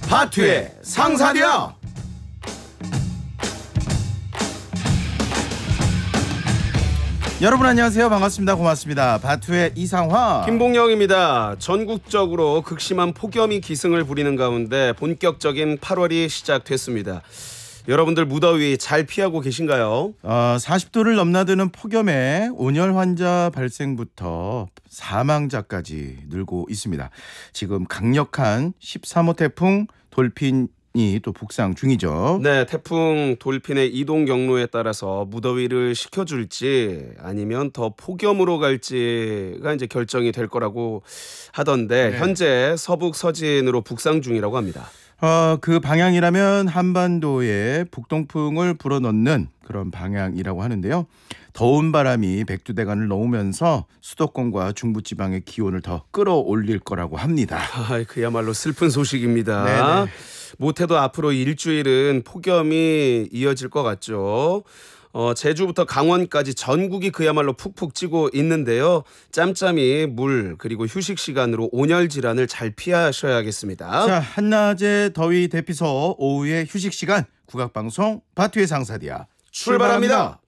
바투의 상사랴. 여러분 안녕하세요. 반갑습니다. 고맙습니다. 바투의 이상화 김봉영입니다. 전국적으로 극심한 폭염이 기승을 부리는 가운데 본격적인 8월이 시작됐습니다. 여러분들 무더위 잘 피하고 계신가요? 40도를 넘나드는 폭염에 온열 환자 발생부터 사망자까지 늘고 있습니다. 지금 강력한 13호 태풍 돌핀이 또 북상 중이죠. 네, 태풍 돌핀의 이동 경로에 따라서 무더위를 식혀줄지 아니면 더 폭염으로 갈지가 이제 결정이 될 거라고 하던데 현재 서북 서진으로 북상 중이라고 합니다. 그 방향이라면 한반도에 북동풍을 불어넣는 그런 방향이라고 하는데요. 더운 바람이 백두대간을 넘으면서 수도권과 중부지방의 기온을 더 끌어올릴 거라고 합니다. 그야말로 슬픈 소식입니다. 네네. 못해도 앞으로 일주일은 폭염이 이어질 것 같죠. 제주부터 강원까지 전국이 그야말로 푹푹 찌고 있는데요. 짬짬이 물 그리고 휴식 시간으로 온열 질환을 잘 피하셔야겠습니다. 자, 한낮의 더위 대피소 오후의 휴식 시간 국악방송 바투의 상사디아 출발합니다.